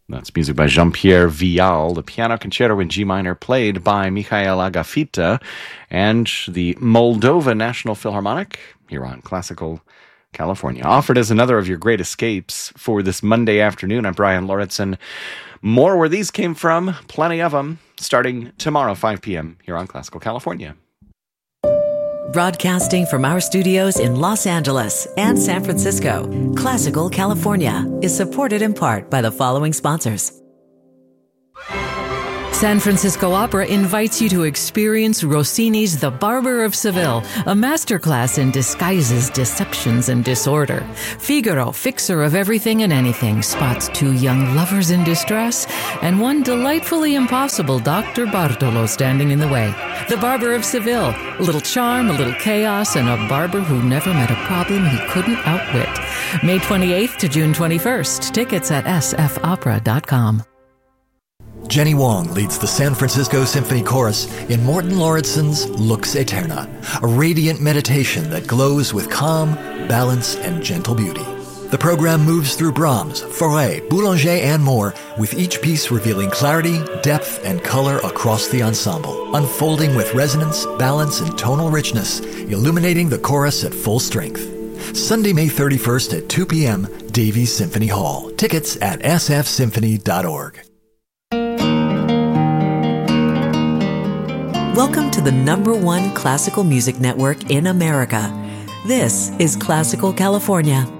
That's music by Jean-Pierre Vial, the piano concerto in G minor played by Mikhail Agafita, and the Moldova National Philharmonic here on Classical California. Offered as another of your great escapes for this Monday afternoon. I'm Brian Lauritsen. More where these came from, plenty of them, starting tomorrow, 5 p.m. here on Classical California. Broadcasting from our studios in Los Angeles and San Francisco, Classical California is supported in part by the following sponsors. San Francisco Opera invites you to experience Rossini's The Barber of Seville, a masterclass in disguises, deceptions, and disorder. Figaro, fixer of everything and anything, spots two young lovers in distress and one delightfully impossible Dr. Bartolo standing in the way. The Barber of Seville, a little charm, a little chaos, and a barber who never met a problem he couldn't outwit. May 28th to June 21st. Tickets at sfopera.com. Jenny Wong leads the San Francisco Symphony Chorus in Morten Lauritsen's Lux Aeterna, a radiant meditation that glows with calm, balance, and gentle beauty. The program moves through Brahms, Fauré, Boulanger, and more, with each piece revealing clarity, depth, and color across the ensemble, unfolding with resonance, balance, and tonal richness, illuminating the chorus at full strength. Sunday, May 31st at 2 p.m., Davies Symphony Hall. Tickets at sfsymphony.org. Welcome to the #1 classical music network in America. This is Classical California.